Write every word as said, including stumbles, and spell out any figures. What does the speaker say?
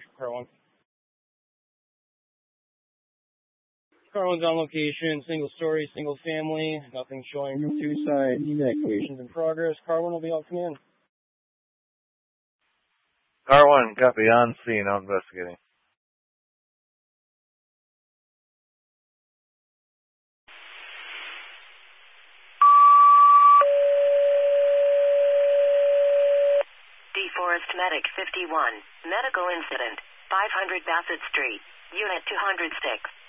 Marshall, car one. Car one's on location, single story, single family, nothing showing from two sides, evacuation's in progress. Car one will be out command. Car one, copy, on scene, out investigating. DeForest Medic fifty-one, medical incident, five hundred Bassett Street, Unit two hundred six.